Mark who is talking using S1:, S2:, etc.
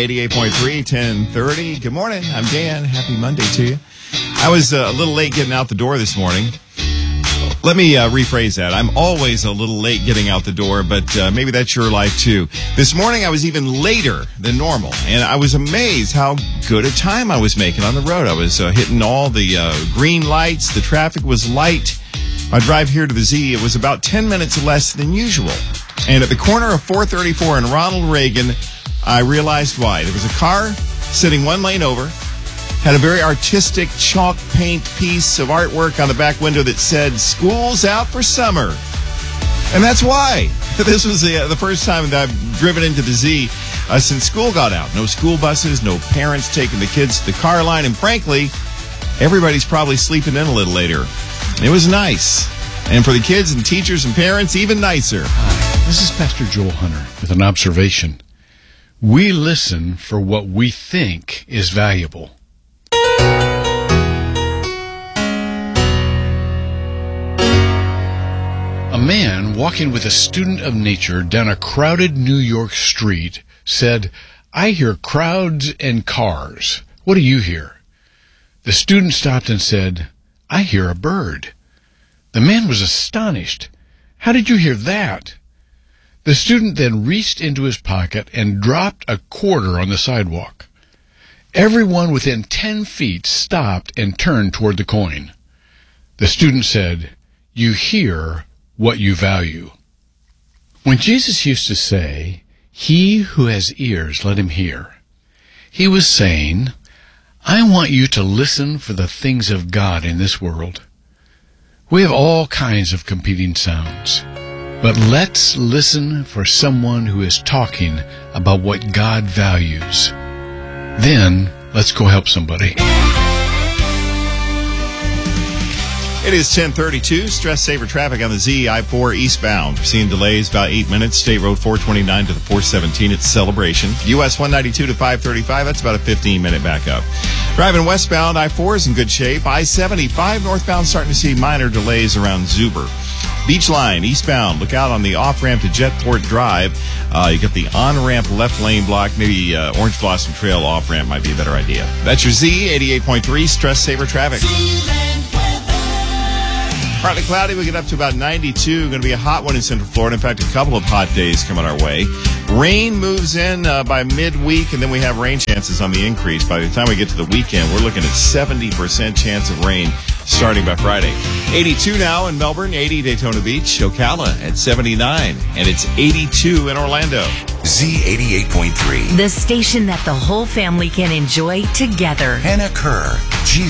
S1: 88.3, 1030. Good morning. I'm Dan. Happy Monday to you. I was a little late getting out the door this morning. Let me rephrase that. I'm always a little late getting out the door, but maybe that's your life too. This morning I was even later than normal, and I was amazed how good a time I was making on the road. I was hitting all the green lights. The traffic was light. My drive here to the Z, it was about 10 minutes less than usual. And at the corner of 434 and Ronald Reagan, I realized why. There was a car sitting one lane over, had a very artistic chalk paint piece of artwork on the back window that said, "School's out for summer." And that's why. This was the first time that I've driven into the Z since school got out. No school buses, no parents taking the kids to the car line, and frankly, everybody's probably sleeping in a little later. It was nice. And for the kids and teachers and parents, even nicer.
S2: Hi, this is Pastor Joel Hunter with an observation. We listen for what we think is valuable. A man walking with a student of nature down a crowded New York street said, "I hear crowds and cars. What do you hear?" The student stopped and said, "I hear a bird." The man was astonished. "How did you hear that?" The student then reached into his pocket and dropped a quarter on the sidewalk. Everyone within 10 feet stopped and turned toward the coin. The student said, "You hear what you value." When Jesus used to say, "He who has ears, let him hear," he was saying, I want you to listen for the things of God in this world. We have all kinds of competing sounds, but let's listen for someone who is talking about what God values. Then, let's go help somebody.
S1: It is 1032. Stress saver traffic on the Z, I-4 eastbound. We're seeing delays about 8 minutes. State Road 429 to the 417. It's Celebration. US 192 to 535. That's about a 15-minute backup. Driving westbound, I-4 is in good shape. I-75 northbound starting to see minor delays around Zuber. Beach Line eastbound. Look out on the off-ramp to Jetport Drive. You got the on-ramp left lane block. Maybe Orange Blossom Trail off-ramp might be a better idea. That's your Z, 88.3 stress saver traffic. Partly cloudy, we get up to about 92. Going to be a hot one in Central Florida. In fact, a couple of hot days coming our way. Rain moves in by midweek, and then we have rain chances on the increase. By the time we get to the weekend, we're looking at 70% chance of rain starting by Friday. 82 now in Melbourne, 80 Daytona Beach, Ocala at 79, and it's 82 in Orlando.
S3: Z88.3.
S4: The station that the whole family can enjoy together.
S3: Hannah Kerr, Jesus.